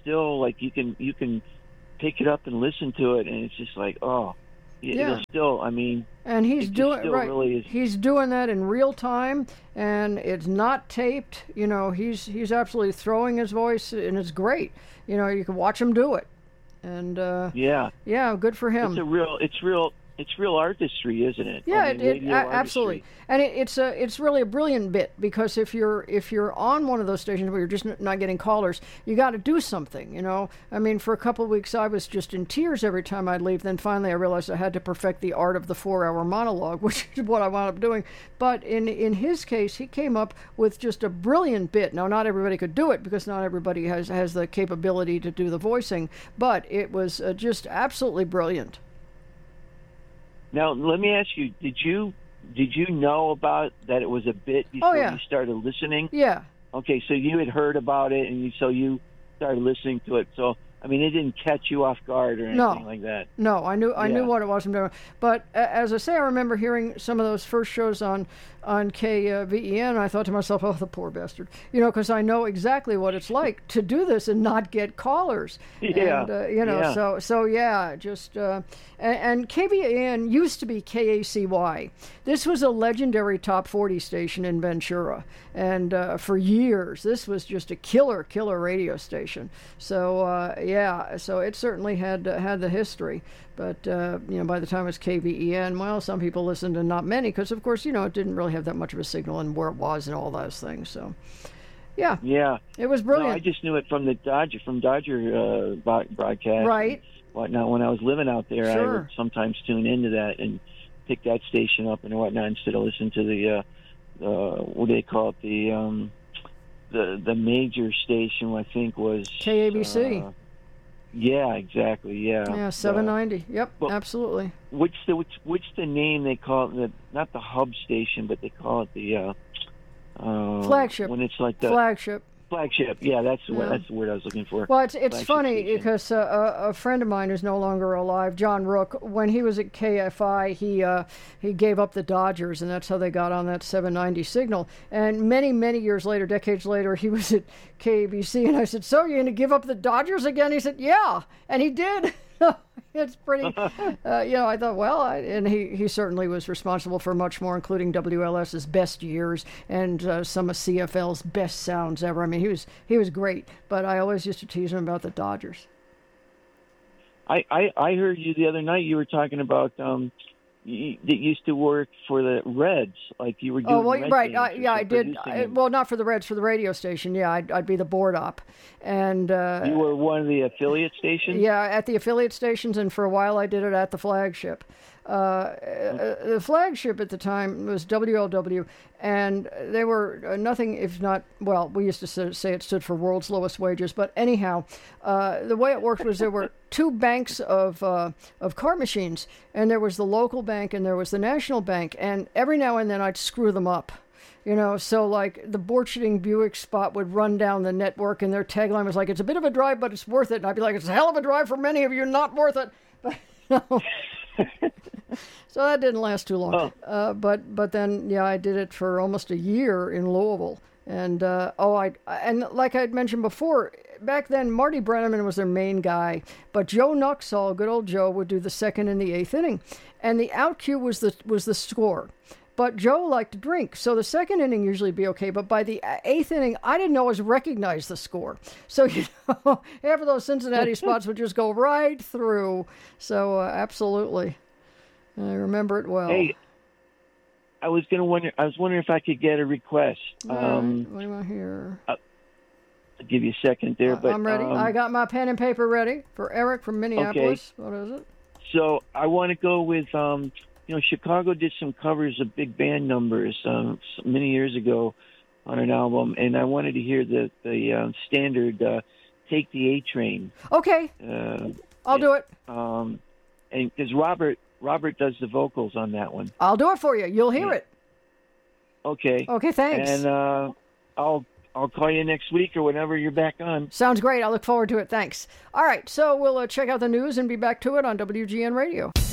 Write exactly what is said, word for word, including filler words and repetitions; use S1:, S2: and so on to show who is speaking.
S1: still like you can you can pick it up and listen to it, and it's just like, oh, it,
S2: Yeah.
S1: it'll still. I mean,
S2: And he's
S1: it just
S2: doing
S1: still
S2: right.
S1: really is.
S2: He's doing that in real time, and it's not taped. You know, he's he's absolutely throwing his voice, and it's great. You know, you can watch him do it, and uh,
S1: Yeah,
S2: yeah, good for him.
S1: it's a real. It's real. It's real artistry, isn't it?
S2: Yeah,
S1: I mean,
S2: it, it
S1: radio
S2: a-
S1: artistry.
S2: absolutely, and it, it's a it's really a brilliant bit, because if you're if you're on one of those stations where you're just n- not getting callers, you got to do something. You know, I mean, for a couple of weeks I was just in tears every time I'd leave. Then finally I realized I had to perfect the art of the four-hour monologue, which is what I wound up doing. But in in his case, he came up with just a brilliant bit. Now, not everybody could do it, because not everybody has has the capability to do the voicing, but it was uh, just absolutely brilliant.
S1: Now, let me ask you: Did you did you know about that it was a bit before
S2: Oh, yeah.
S1: you started listening?
S2: Yeah.
S1: Okay, so you had heard about it, and you, so you started listening to it. So, I mean, it didn't catch you off guard or anything
S2: No.
S1: like that.
S2: No, I knew I knew
S1: Yeah.
S2: what it was from there. But uh, as I say, I remember hearing some of those first shows on on K V E N, and I thought to myself, "Oh, the poor bastard," you know, because I know exactly what it's like to do this and not get callers.
S1: Yeah,
S2: And, uh, you know,
S1: yeah.
S2: so so yeah, just uh, and, and K V E N used to be K A C Y. This was a legendary top forty station in Ventura, and uh, for years, this was just a killer, killer radio station. So uh, yeah, so it certainly had uh, had the history. But uh, you know, by the time it was K V E N, well, some people listened and not many, because of course, you know, it didn't really have that much of a signal and where it was and all those things. So yeah,
S1: Yeah,
S2: it was
S1: no,
S2: brilliant.
S1: I just knew it from the Dodger from Dodger uh, bo- broadcast.
S2: Right.
S1: And whatnot. When I was living out there, I
S2: Sure.
S1: would sometimes tune into that and pick that station up and whatnot instead of listening to the uh, uh, what do they call it, the um, the the major station. I think was
S2: K A B C.
S1: Uh, yeah, exactly. Yeah.
S2: Yeah, seven
S1: Uh,
S2: ninety. Yep,
S1: well-
S2: absolutely.
S1: What's the what's, what's the name they call it? The, not the hub station, but they call it the uh, uh,
S2: Flagship.
S1: When it's like the
S2: Flagship.
S1: flagship. Yeah, that's the word,
S2: Yeah.
S1: that's the word I was looking for.
S2: Well, it's it's
S1: Flagship
S2: funny
S1: station.
S2: because uh, a, a friend of mine who's no longer alive, John Rook, when he was at K F I, he uh, he gave up the Dodgers, and that's how they got on that seven ninety signal. And many, many years later, decades later, he was at K A B C, and I said, "So you're going to give up the Dodgers again?" He said, "Yeah," and he did. It's pretty, uh, you know, I thought, well, I, and he, he certainly was responsible for much more, including W L S's best years and uh, some of C F L's best sounds ever. I mean, he was he was great, but I always used to tease him about the Dodgers.
S1: I, I I heard you the other night. You were talking about um, you, that used to work for the Reds, like you were doing.
S2: Oh, well,
S1: Red
S2: right.
S1: games
S2: I,
S1: or
S2: yeah, I
S1: some
S2: did.
S1: producing
S2: I,
S1: and
S2: well, not for the Reds, for the radio station. Yeah, I'd, I'd be the board op. And uh,
S1: You were one of the affiliate stations.
S2: yeah, at the affiliate stations, and for a while I did it at the flagship. Uh, uh, the flagship at the time was W L W, and they were uh, nothing if not, well, we used to say say it stood for World's Lowest Wages, but anyhow, uh, the way it worked was there were two banks of uh, of card machines, and there was the local bank and there was the national bank, and every now and then I'd screw them up. You know, so like the Borcherding Buick spot would run down the network, and their tagline was like, "It's a bit of a drive, but it's worth it." And I'd be like, "It's a hell of a drive for many of you, not worth it." But no. So that didn't last too long.
S1: Oh.
S2: Uh, but but then yeah, I did it for almost a year in Louisville, and uh, oh, I and like I'd mentioned before, back then Marty Brenneman was their main guy, but Joe Nuxall, good old Joe, would do the second and the eighth inning, and the out cue was the was the score. But Joe liked to drink, so the second inning usually be okay. But by the eighth inning, I didn't always recognize the score. So, you know, half of those Cincinnati spots would just go right through. So, uh, absolutely, I remember it well.
S1: Hey, I was gonna wonder. I was wondering if I could get a request.
S2: All
S1: Um,
S2: right, what do I hear?
S1: I'll give you a second there, but
S2: I'm ready.
S1: um,
S2: I got my pen and paper ready for Eric from Minneapolis. What is it?
S1: So I want to go with, um, you know, Chicago did some covers of big band numbers um, many years ago on an album, and I wanted to hear the the uh, standard uh, "Take the A Train."
S2: Okay,
S1: Uh,
S2: I'll do it.
S1: um, and because Robert Robert does the vocals on that one.
S2: I'll do it for you. You'll hear
S1: Yeah.
S2: it.
S1: Okay.
S2: Okay, thanks.
S1: And uh, I'll I'll call you next week or whenever you're back on.
S2: Sounds great. I look forward to it. Thanks. All right, so we'll uh, check out the news and be back to it on W G N Radio.